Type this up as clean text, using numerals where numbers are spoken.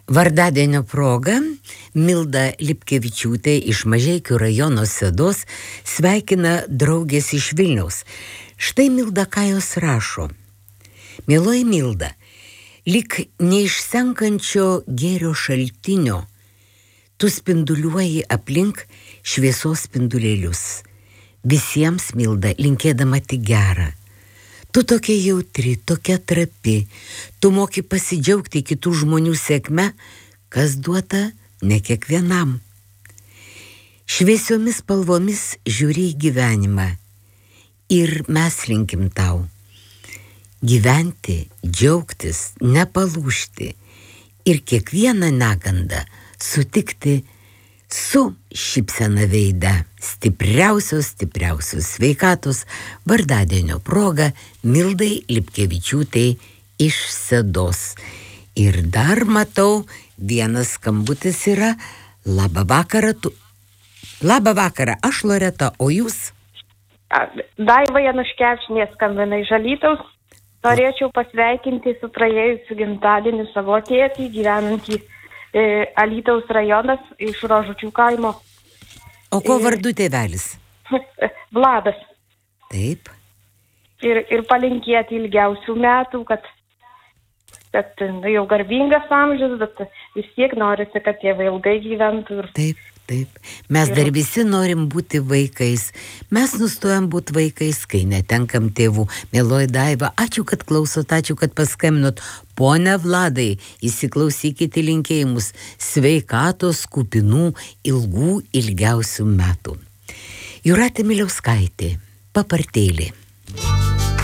Vardadienio proga Milda Lipkevičiūtė iš Mažeikių rajono Sedos sveikina draugės iš Vilniaus. Štai Milda ką jos rašo. Mieloji Milda, lyg neišsenkančio gėrio šaltinio, tu spinduliuoji aplink šviesos spindulėlius. Visiems, Milda, linkėdama tik gerą. Tu tokia jautri, tokia trapi, tu moki pasidžiaugti kitų žmonių sėkme, kas duota ne kiekvienam. Šviesiomis spalvomis žiūri į gyvenimą ir mes linkim tau gyventi, džiaugtis, nepalūžti ir kiekvieną negandą sutikti su šypsena veide. Stipriausios sveikatos vardadienio proga Mildai Lipkevičiūtei iš Sedos. Ir dar matau, vienas skambutis yra. Labą vakarą. Labą vakarą, aš Loreta, o jūs? Daiva Januškevičienė skambina iš Alytaus. Norėčiau pasveikinti su praėjusiu gimtadieniu savo tėtį, gyvenantį Alytaus rajonas iš Rožučių kaimo. O ko vardu tėvelis? Vladas. Taip. Ir palinkėti ilgiausių metų, kad jau garbingas amžius, bet vis tiek norisi, kad tėvai ilgai gyventų. Taip. Mes dar visi norim būti vaikais. Mes nustojam būti vaikais, kai netenkam tėvų. Mieloji Daiva, ačiū, kad klausot, ačiū, kad paskambinot. Pone Vladai, įsiklausykite linkėjimus. Sveikatos, kupinų, ilgiausių metų. Jūratė Miliauskaitė, Papartėlė.